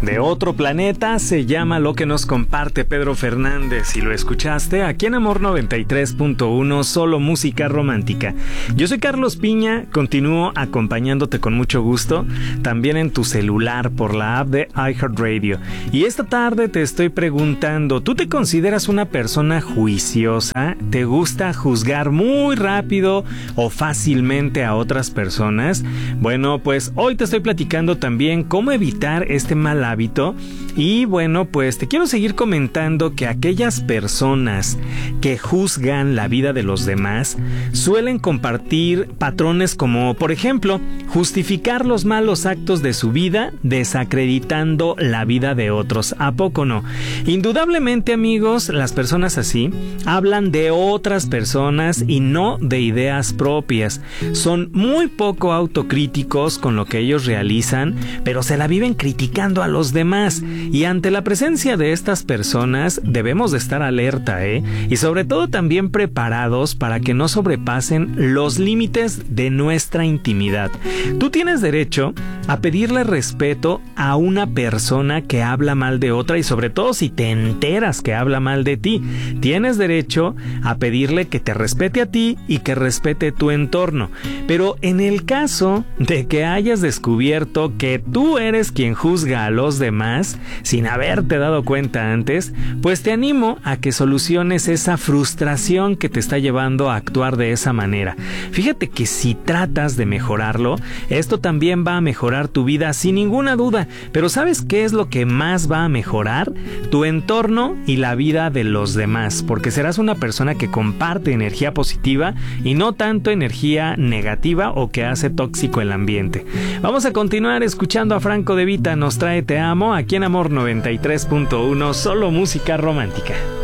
de otro planeta, se llama Lo que nos comparte Pedro Fernández, y lo escuchaste aquí en Amor 93.1, solo música romántica. Yo soy Carlos Piña, continúo acompañándote con mucho gusto, también en tu celular por la app de iHeartRadio. Y esta tarde te estoy preguntando, ¿tú te consideras una persona juiciosa? ¿Te gusta juzgar muy rápido o fácilmente a otras personas? Bueno, pues hoy te estoy platicando también cómo evitar este mal hábito. Y bueno, pues te quiero seguir comentando que aquellas personas que juzgan la vida de los demás suelen compartir patrones como, por ejemplo, justificar los malos actos de su vida desacreditando la vida de otros. ¿A poco no? Indudablemente, amigos, las personas así hablan de otras personas y no de ideas propias. Son muy poco autocríticos con lo que ellos realizan, pero se la viven criticando a los demás. Y ante la presencia de estas personas debemos de estar alerta, y sobre todo también preparados para que no sobrepasen los límites de nuestra intimidad. Tú tienes derecho a pedirle respeto a una persona que habla mal de otra, y sobre todo si te enteras que habla mal de ti. Tienes derecho a pedirle que te respete a ti y que respete tu entorno. Pero en el caso de que hayas descubierto que tú eres quien juzga a los demás sin haberte dado cuenta antes, pues te animo a que soluciones esa frustración que te está llevando a actuar de esa manera. Fíjate que si tratas de mejorarlo, esto también va a mejorar tu vida sin ninguna duda. Pero ¿sabes qué es lo que más va a mejorar? Tu entorno y la vida de los demás, porque serás una persona que comparte energía positiva y no tanto energía negativa o que hace tóxico el ambiente. Vamos a continuar escuchando a Franco De Vita, nos trae Te Amo aquí en Amor 93.1, solo música romántica.